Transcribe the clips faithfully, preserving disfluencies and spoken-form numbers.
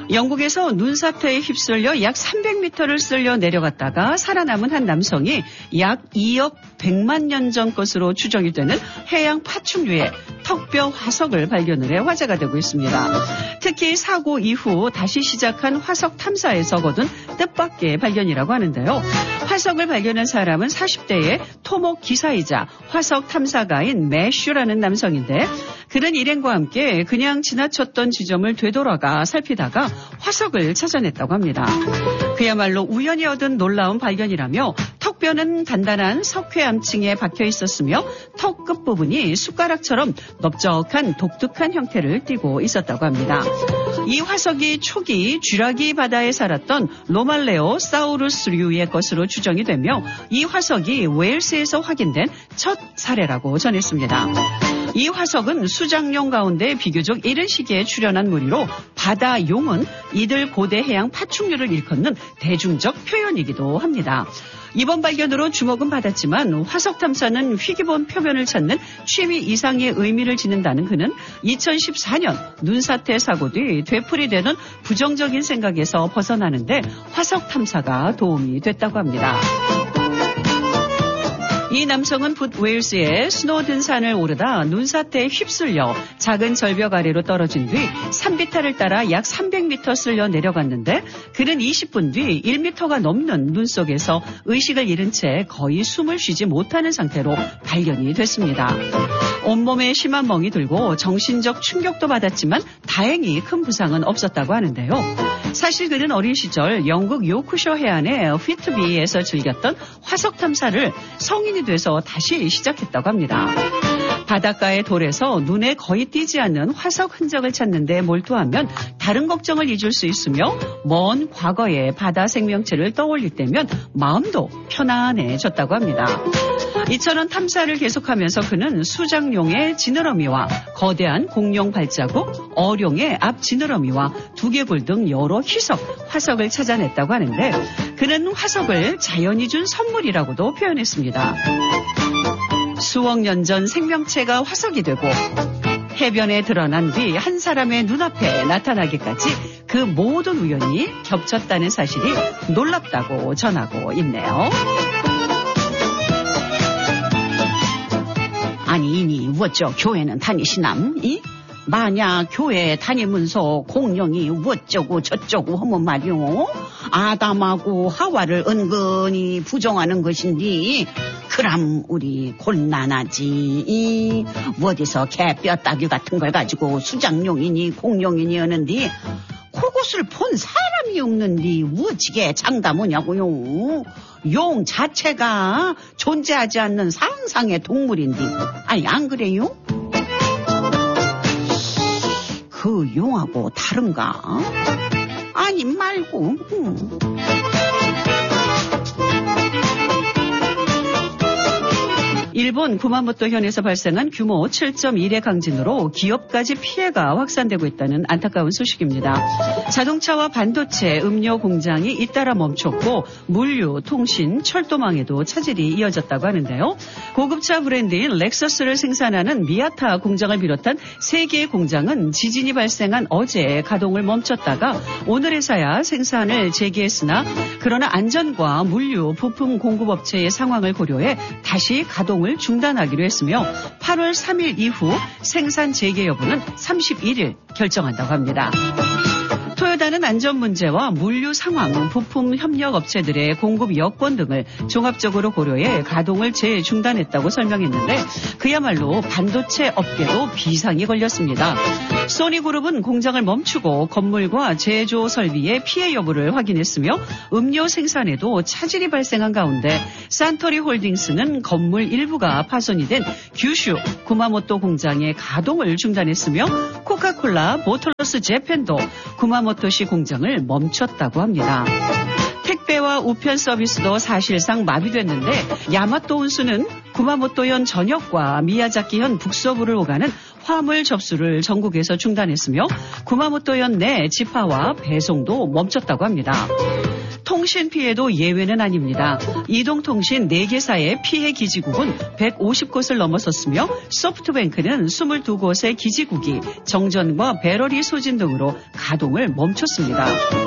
영국에서 눈사태에 휩쓸려 약 삼백 미터를 쓸려 내려갔다가 살아남은 한 남성이 약 이억 백만 년 전 것으로 추정이 되는 해양 파충류의 턱뼈 화석을 발견을 해 화제가 되고 있습니다. 특히 사고 이후 다시 시작한 화석 탐사에서 거둔 뜻밖의 발견이라고 하는데요. 화석을 발견한 사람은 사십 대의 토목 기사이자 화석 탐사가인 매슈라는 남성인데 그는 일행과 함께 그냥 지나쳤던 지점을 되돌아가 살피다가 화석을 찾아냈다고 합니다. 그야말로 우연히 얻은 놀라운 발견이라며 턱뼈는 단단한 석회암층에 박혀 있었으며 턱 끝부분이 숟가락처럼 넓적한 독특한 형태를 띠고 있었다고 합니다. 이 화석이 초기 쥐라기 바다에 살았던 로말레오 사우루스류의 것으로 추정이 되며 이 화석이 웨일스에서 확인된 첫 사례라고 전했습니다. 이 화석은 수장용 가운데 비교적 이른 시기에 출현한 무리로 바다용은 이들 고대 해양 파충류를 일컫는 대중적 표현이기도 합니다. 이번 발견으로 주목은 받았지만 화석 탐사는 희귀본 표면을 찾는 취미 이상의 의미를 지닌다는 그는 이천십사 년 눈사태 사고 뒤 되풀이되는 부정적인 생각에서 벗어나는데 화석 탐사가 도움이 됐다고 합니다. 이 남성은 북웨일스의 스노든 산을 오르다 눈사태에 휩쓸려 작은 절벽 아래로 떨어진 뒤 산비탈을 따라 약 삼백 미터 쓸려 내려갔는데 그는 이십 분 뒤 일 미터가 넘는 눈 속에서 의식을 잃은 채 거의 숨을 쉬지 못하는 상태로 발견이 됐습니다. 온몸에 심한 멍이 들고 정신적 충격도 받았지만 다행히 큰 부상은 없었다고 하는데요. 사실 그는 어린 시절 영국 요크셔 해안의 휘트비에서 즐겼던 화석 탐사를 성인이 돼서 다시 시작했다고 합니다. 바닷가의 돌에서 눈에 거의 띄지 않는 화석 흔적을 찾는 데 몰두하면 다른 걱정을 잊을 수 있으며 먼 과거의 바다 생명체를 떠올릴 때면 마음도 편안해졌다고 합니다. 이처럼 탐사를 계속하면서 그는 수장용의 지느러미와 거대한 공룡 발자국, 어룡의 앞 지느러미와 두개골 등 여러 희석, 화석을 찾아냈다고 하는데 그는 화석을 자연이 준 선물이라고도 표현했습니다. 수억 년 전 생명체가 화석이 되고 해변에 드러난 뒤 한 사람의 눈앞에 나타나기까지 그 모든 우연이 겹쳤다는 사실이 놀랍다고 전하고 있네요. 아니 이니 어쩌 교회는 다니시남? 이? 만약 교회 다니면서 공룡이 어쩌고 저쩌고 하면 말이오 아담하고 하와를 은근히 부정하는 것인지 그럼 우리 곤란하지. 어디서 개뼈 따귀 같은 걸 가지고 수장용이니 공룡이니 하는데 그것을 본 사람이 없는데 어찌게 장담하냐고요. 용 자체가 존재하지 않는 상상의 동물인데 아니 안 그래요? 그 용하고 다른가? 아니 말고 음. 일본 구마모토현에서 발생한 규모 칠 점 일의 강진으로 기업까지 피해가 확산되고 있다는 안타까운 소식입니다. 자동차와 반도체, 음료 공장이 잇따라 멈췄고 물류, 통신, 철도망에도 차질이 이어졌다고 하는데요. 고급차 브랜드인 렉서스를 생산하는 미야타 공장을 비롯한 세 개의 공장은 지진이 발생한 어제 가동을 멈췄다가 오늘에서야 생산을 재개했으나 그러나 안전과 물류, 부품 공급업체의 상황을 고려해 다시 가동을 중단하기로 했으며 팔월 삼일 이후 생산 재개 여부는 삼십일 일 결정한다고 합니다. 토요타는 안전 문제와 물류 상황, 부품 협력 업체들의 공급 여건 등을 종합적으로 고려해 가동을 재중단했다고 설명했는데 그야말로 반도체 업계도 비상이 걸렸습니다. 소니그룹은 공장을 멈추고 건물과 제조 설비의 피해 여부를 확인했으며 음료 생산에도 차질이 발생한 가운데 산토리 홀딩스는 건물 일부가 파손이 된 규슈 구마모토 공장의 가동을 중단했으며 코카콜라 보틀러스 재팬도 구마모토시 공장을 멈췄다고 합니다. 택배와 우편 서비스도 사실상 마비됐는데 야마토 운수는 구마모토현 전역과 미야자키현 북서부를 오가는 화물 접수를 전국에서 중단했으며 구마모토현 내 지파와 배송도 멈췄다고 합니다. 통신 피해도 예외는 아닙니다. 이동통신 네 개사의 피해 기지국은 백오십 곳을 넘어섰으며 소프트뱅크는 이십이 곳의 기지국이 정전과 배럴이 소진 등으로 가동을 멈췄습니다.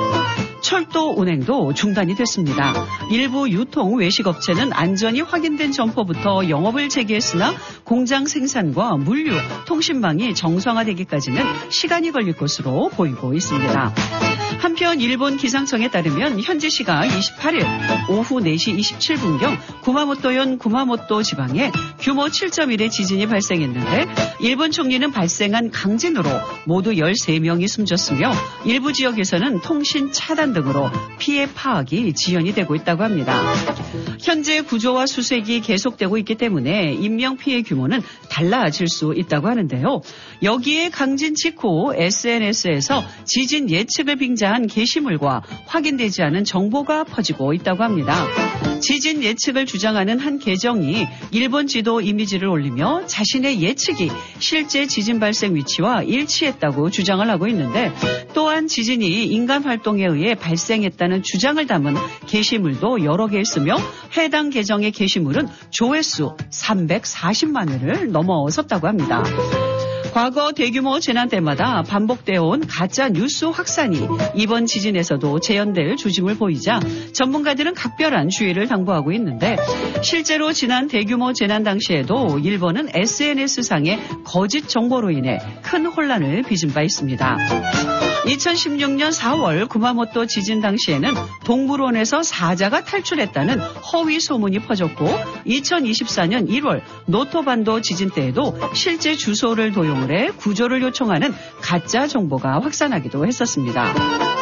철도 운행도 중단이 됐습니다. 일부 유통 외식업체는 안전이 확인된 점포부터 영업을 재개했으나 공장 생산과 물류, 통신망이 정상화되기까지는 시간이 걸릴 것으로 보이고 있습니다. 한편 일본 기상청에 따르면 현지 시각 이십팔일 오후 네 시 이십칠 분경 구마모토현 구마모토 지방에 규모 칠 점 일의 지진이 발생했는데 일본 총리는 발생한 강진으로 모두 열세 명이 숨졌으며 일부 지역에서는 통신 차단 등으로 피해 파악이 지연이 되고 있다고 합니다. 현재 구조와 수색이 계속되고 있기 때문에 인명피해 규모는 달라질 수 있다고 하는데요. 여기에 강진 직후 에스엔에스에서 지진 예측을 빙자한 게시물과 확인되지 않은 정보가 퍼지고 있다고 합니다. 지진 예측을 주장하는 한 계정이 일본 지도 이미지를 올리며 자신의 예측이 실제 지진 발생 위치와 일치했다고 주장을 하고 있는데 또한 지진이 인간 활동에 의해 발생했다는 주장을 담은 게시물도 여러 개 있으며 해당 계정의 게시물은 조회수 삼백사십만 회를 넘어섰다고 합니다. 과거 대규모 재난 때마다 반복되어 온 가짜 뉴스 확산이 이번 지진에서도 재현될 조짐을 보이자 전문가들은 각별한 주의를 당부하고 있는데 실제로 지난 대규모 재난 당시에도 일본은 에스엔에스상의 거짓 정보로 인해 큰 혼란을 빚은 바 있습니다. 이천십육 년 사월 구마모토 지진 당시에는 동물원에서 사자가 탈출했다는 허위 소문이 퍼졌고 이천이십사 년 일월 노토반도 지진 때에도 실제 주소를 도용을 해 구조를 요청하는 가짜 정보가 확산하기도 했었습니다.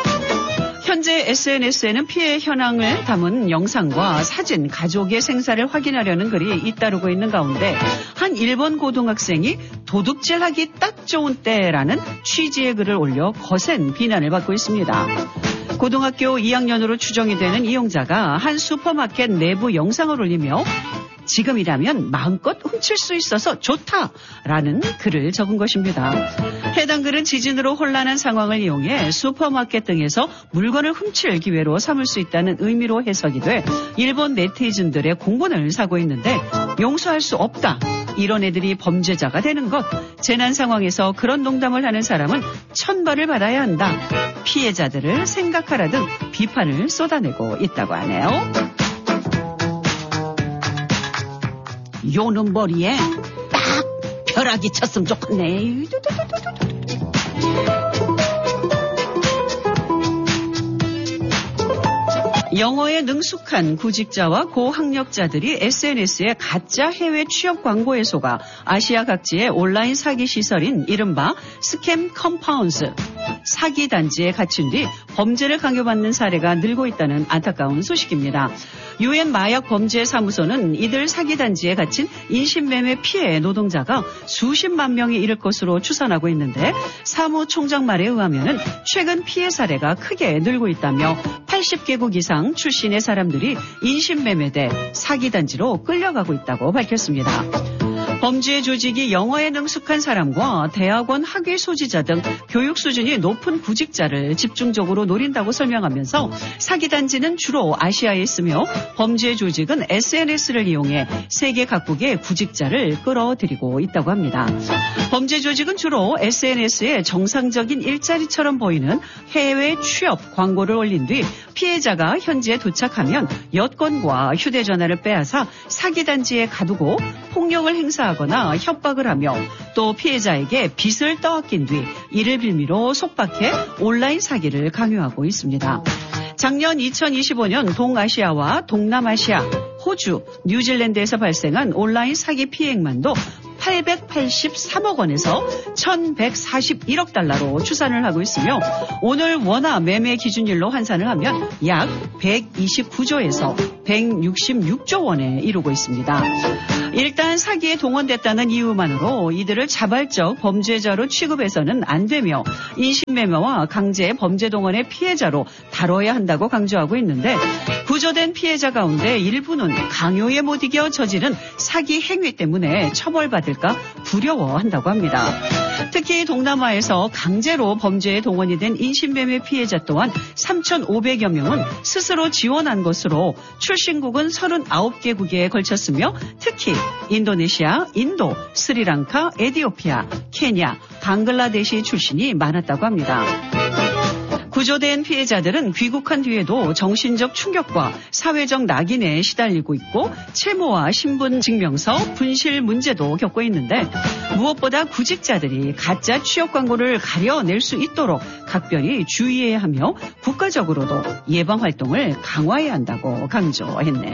현재 에스엔에스에는 피해 현황을 담은 영상과 사진, 가족의 생사를 확인하려는 글이 잇따르고 있는 가운데 한 일본 고등학생이 도둑질하기 딱 좋은 때라는 취지의 글을 올려 거센 비난을 받고 있습니다. 고등학교 이 학년으로 추정이 되는 이용자가 한 슈퍼마켓 내부 영상을 올리며 지금이라면 마음껏 훔칠 수 있어서 좋다라는 글을 적은 것입니다. 해당 글은 지진으로 혼란한 상황을 이용해 슈퍼마켓 등에서 물건을 훔칠 기회로 삼을 수 있다는 의미로 해석이 돼 일본 네티즌들의 공분을 사고 있는데 용서할 수 없다. 이런 애들이 범죄자가 되는 것. 재난 상황에서 그런 농담을 하는 사람은 천벌을 받아야 한다. 피해자들을 생각하라 등 비판을 쏟아내고 있다고 하네요. 요는 머리에 딱 벼락이 쳤으면 좋겠네. 영어에 능숙한 구직자와 고학력자들이 에스엔에스에 가짜 해외 취업 광고에 속아 아시아 각지의 온라인 사기 시설인 이른바 스캠 컴파운드 사기 단지에 갇힌 뒤 범죄를 강요받는 사례가 늘고 있다는 안타까운 소식입니다. 유엔 마약 범죄 사무소는 이들 사기 단지에 갇힌 인신매매 피해 노동자가 수십만 명이 이를 것으로 추산하고 있는데 사무총장 말에 의하면은 최근 피해 사례가 크게 늘고 있다며 팔십 개국 이상 출신의 사람들이 인신매매돼 사기 단지로 끌려가고 있다고 밝혔습니다. 범죄 조직이 영어에 능숙한 사람과 대학원 학위 소지자 등 교육 수준이 높은 구직자를 집중적으로 노린다고 설명하면서 사기 단지는 주로 아시아에 있으며 범죄 조직은 에스엔에스를 이용해 세계 각국의 구직자를 끌어들이고 있다고 합니다. 범죄 조직은 주로 에스엔에스에 정상적인 일자리처럼 보이는 해외 취업 광고를 올린 뒤 피해자가 현지에 도착하면 여권과 휴대전화를 빼앗아 사기 단지에 가두고 폭력을 행사하거나 협박을 하며 또 피해자에게 빚을 떠안긴 뒤 이를 빌미로 속박해 온라인 사기를 강요하고 있습니다. 작년 이천이십오 년 동아시아와 동남아시아, 호주, 뉴질랜드에서 발생한 온라인 사기 피해액만도 팔백팔십삼억 원에서 천백사십일억 달러로 추산을 하고 있으며 오늘 원화 매매 기준일로 환산을 하면 약 백이십구조에서 백육십육조 원에 이르고 있습니다. 일단 사기에 동원됐다는 이유만으로 이들을 자발적 범죄자로 취급해서는 안 되며 인신매매와 강제 범죄 동원의 피해자로 다뤄야 한다고 강조하고 있는데 구조된 피해자 가운데 일부는 강요에 못 이겨 저지른 사기 행위 때문에 처벌받을까 두려워한다고 합니다. 특히 동남아에서 강제로 범죄에 동원이 된 인신매매 피해자 또한 삼천오백여 명은 스스로 지원한 것으로 출신국은 서른아홉 개국에 걸쳤으며 특히 인도네시아, 인도, 스리랑카, 에티오피아, 케냐, 방글라데시 출신이 많았다고 합니다. 구조된 피해자들은 귀국한 뒤에도 정신적 충격과 사회적 낙인에 시달리고 있고 채무와 신분증명서, 분실 문제도 겪고 있는데 무엇보다 구직자들이 가짜 취업 광고를 가려낼 수 있도록 각별히 주의해야 하며 국가적으로도 예방 활동을 강화해야 한다고 강조했네요.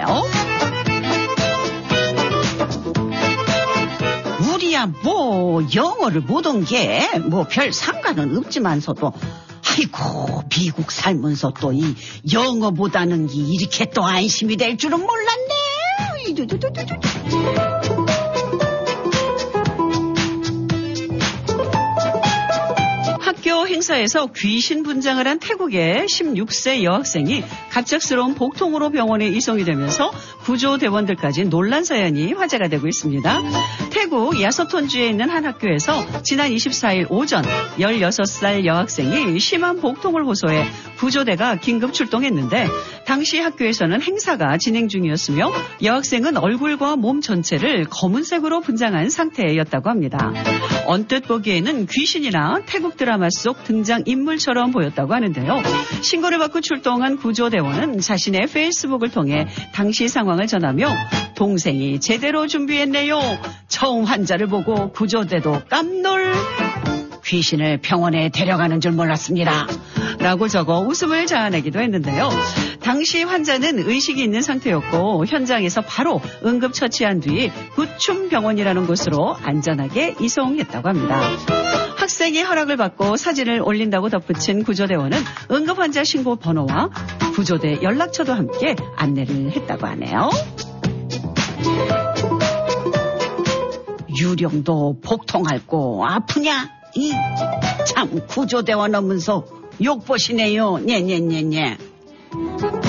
우리야 뭐 영어를 못 온 게 뭐 별 상관은 없지만서도 아이고 미국 살면서 또 이 영어 못하는 게 이렇게 또 안심이 될 줄은 몰랐네. 학교 행사에서 귀신 분장을 한 태국의 십육 세 여학생이 갑작스러운 복통으로 병원에 이송이 되면서 구조대원들까지 논란 사연이 화제가 되고 있습니다. 태국 야서톤주에 있는 한 학교에서 지난 이십사일 오전 열여섯 살 여학생이 심한 복통을 호소해 구조대가 긴급 출동했는데 당시 학교에서는 행사가 진행 중이었으며 여학생은 얼굴과 몸 전체를 검은색으로 분장한 상태였다고 합니다. 언뜻 보기에는 귀신이나 태국 드라마 속 등장인물처럼 보였다고 하는데요. 신고를 받고 출동한 구조대원은 자신의 페이스북을 통해 당시 상황을 전하며 동생이 제대로 준비했네요. 처음 환자를 보고 구조대도 깜놀. 귀신을 병원에 데려가는 줄 몰랐습니다. 라고 적어 웃음을 자아내기도 했는데요. 당시 환자는 의식이 있는 상태였고 현장에서 바로 응급처치한 뒤 구춤병원이라는 곳으로 안전하게 이송했다고 합니다. 학생이 허락을 받고 사진을 올린다고 덧붙인 구조대원은 응급환자 신고 번호와 구조대 연락처도 함께 안내를 했다고 하네요. 유령도 복통할고 아프냐? 이 참 구조대원 오면서 욕보시네요. 네네네네.